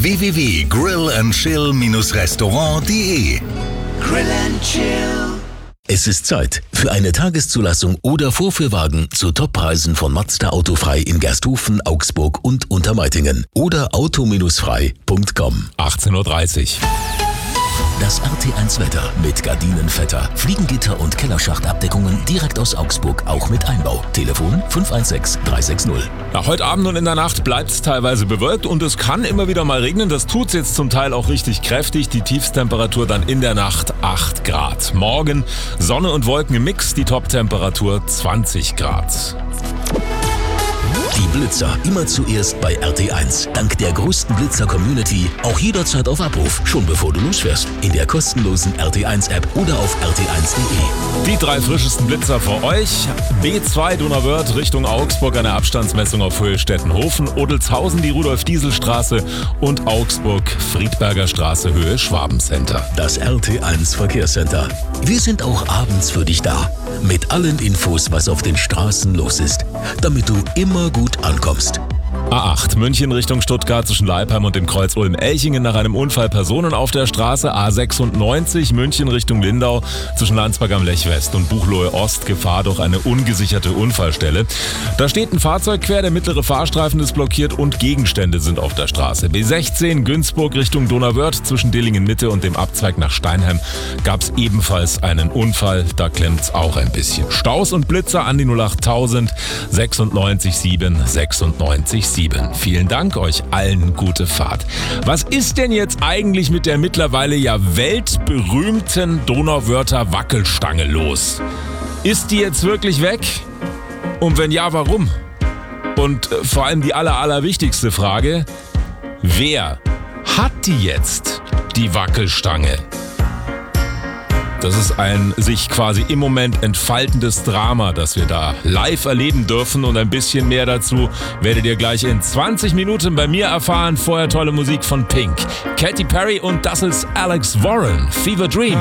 www.grillandchill-restaurant.de. Grill and Chill. Es ist Zeit für eine Tageszulassung oder Vorführwagen zu Toppreisen von Mazda Autofrei in Gersthofen, Augsburg und Untermeitingen oder auto-frei.com. 18:30 Uhr. Das RT1 Wetter mit Gardinenvetter, Fliegengitter und Kellerschachtabdeckungen direkt aus Augsburg, auch mit Einbau. Telefon 516 360. Ja, heute Abend und in der Nacht bleibt es teilweise bewölkt und es kann immer wieder mal regnen. Das tut es jetzt zum Teil auch richtig kräftig. Die Tiefsttemperatur dann in der Nacht 8 Grad. Morgen Sonne und Wolken im Mix, die Toptemperatur 20 Grad. Die Blitzer immer zuerst bei RT1. Dank der größten Blitzer-Community auch jederzeit auf Abruf, schon bevor du losfährst. In der kostenlosen RT1-App oder auf rt1.de. Die 3 frischesten Blitzer für euch. B2 Donauwörth Richtung Augsburg, eine Abstandsmessung auf Höhe Stettenhofen, Odelshausen die Rudolf-Diesel-Straße und Augsburg Friedberger Straße Höhe Schwabencenter. Das RT1 Verkehrscenter. Wir sind auch abends für dich da. Mit allen Infos, was auf den Straßen los ist. Damit du immer gut ankommst. A8 München Richtung Stuttgart zwischen Leipheim und dem Kreuz Ulm-Elchingen nach einem Unfall Personen auf der Straße. A96 München Richtung Lindau zwischen Landsberg am Lech West und Buchloe Ost Gefahr durch eine ungesicherte Unfallstelle. Da steht ein Fahrzeug quer, der mittlere Fahrstreifen ist blockiert und Gegenstände sind auf der Straße. B16 Günzburg Richtung Donauwörth zwischen Dillingen Mitte und dem Abzweig nach Steinheim gab es ebenfalls einen Unfall. Da klemmt's auch ein bisschen. Staus und Blitzer an die 08000 96 7 96 7. Vielen Dank, euch allen gute Fahrt. Was ist denn jetzt eigentlich mit der mittlerweile ja weltberühmten Donauwörther Wackelstange los? Ist die jetzt wirklich weg? Und wenn ja, warum? Und vor allem die allerwichtigste Frage, wer hat die jetzt, die Wackelstange? Das ist ein sich quasi im Moment entfaltendes Drama, das wir da live erleben dürfen. Und ein bisschen mehr dazu werdet ihr gleich in 20 Minuten bei mir erfahren. Vorher tolle Musik von Pink, Katy Perry und das ist Alex Warren, Fever Dream.